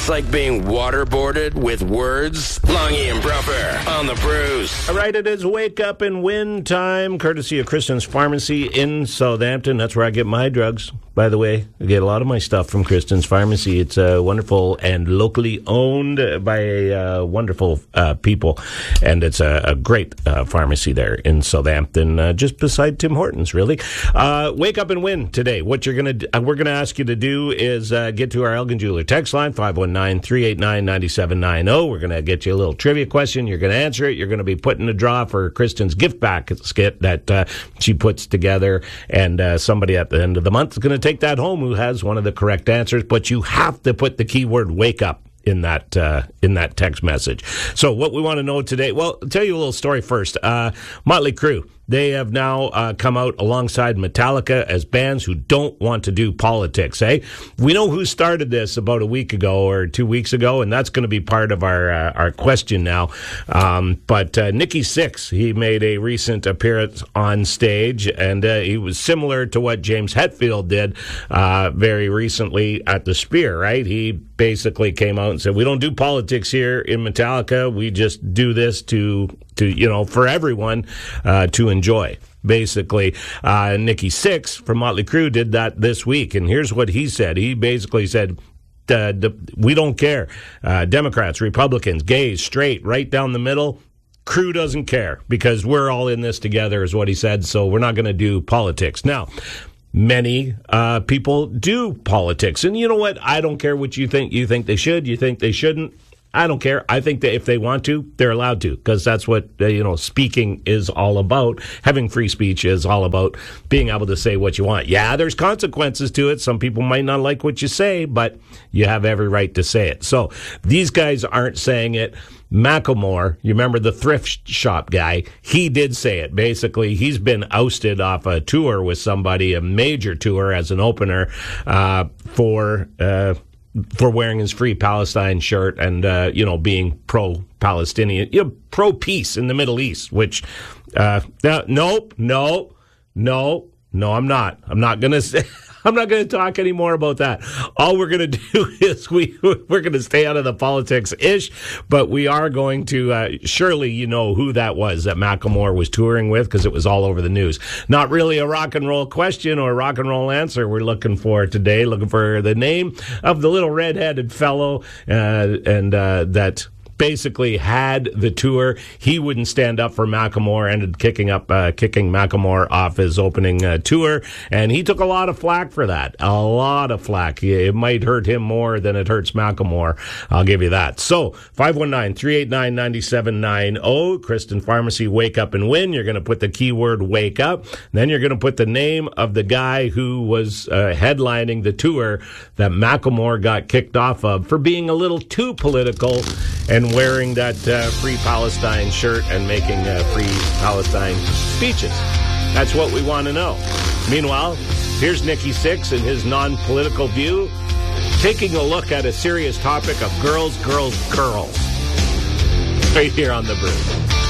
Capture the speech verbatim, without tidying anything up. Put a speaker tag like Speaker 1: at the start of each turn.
Speaker 1: It's like being waterboarded with words. Longy and Bruffer on the Bruce.
Speaker 2: All right, it is Wake Up and Win time, courtesy of Kristen's Pharmacy in Southampton. That's where I get my drugs, by the way. I get a lot of my stuff from Kristen's Pharmacy. It's uh, wonderful and locally owned by uh, wonderful uh, people. And it's a, a great uh, pharmacy there in Southampton, uh, just beside Tim Hortons, really. Uh, wake up and win today. What you're going to, uh, we're going to ask you to do is uh, get to our Elgin Jeweler text line, five one nine, three eight nine, nine seven nine zero. We're going to get you a little trivia question. You're going to answer it. You're going to be put in a draw for Kristen's gift basket that uh, she puts together. And uh, somebody at the end of the month is going to take that home who has one of the correct answers. But you have to put the keyword wake up in that uh, in that text message. So what we want to know today, well, I'll tell you a little story first. Uh, Motley Crue, they have now uh, come out alongside Metallica as bands who don't want to do politics, eh? We know who started this about a week ago or two weeks ago, and that's going to be part of our uh, our question now. Um, but uh, Nikki Sixx, he made a recent appearance on stage, and uh, he was similar to what James Hetfield did uh, very recently at the Spear, right? He basically came out and said, we don't do politics here in Metallica. We just do this to, to you know, for everyone uh, to enjoy. Basically, uh, Nikki Sixx from Motley Crue did that this week. And here's what he said. He basically said, uh, the, we don't care. Uh, Democrats, Republicans, gays, straight, right down the middle. Crue doesn't care because we're all in this together is what he said. So we're not going to do politics. Now, many uh, people do politics. And you know what? I don't care what you think. You think they should. You think they shouldn't. I don't care. I think that if they want to, they're allowed to, because that's what, uh, you know, speaking is all about. Having free speech is all about being able to say what you want. Yeah, there's consequences to it. Some people might not like what you say, but you have every right to say it. So these guys aren't saying it. Macklemore, you remember the thrift shop guy, he did say it. Basically, he's been ousted off a tour with somebody, a major tour as an opener, uh, for, uh, for wearing his Free Palestine shirt and, uh, you know, being pro-Palestinian, you know, pro-peace in the Middle East, which, uh, no, no, no, no, no, I'm not. I'm not going to say... I'm not going to talk anymore about that. All we're going to do is we, we're going to stay out of the politics-ish, but we are going to, uh, surely you know who that was that Macklemore was touring with because it was all over the news. Not really a rock and roll question or a rock and roll answer we're looking for today, looking for the name of the little red-headed fellow uh, and uh, that... basically had the tour. He wouldn't stand up for Macklemore, ended kicking up, uh, kicking Macklemore off his opening uh, tour, and he took a lot of flack for that. A lot of flack. It might hurt him more than it hurts Macklemore. I'll give you that. So, five one nine, three eight nine, nine seven nine zero, Kristen Pharmacy, Wake Up and Win. You're going to put the keyword wake up. Then you're going to put the name of the guy who was uh, headlining the tour that Macklemore got kicked off of for being a little too political and wearing that uh, Free Palestine shirt and making uh, Free Palestine speeches. That's what we want to know. Meanwhile, here's Nikki Sixx and his non-political view, taking a look at a serious topic of girls, girls, girls. Right here on The Bruce.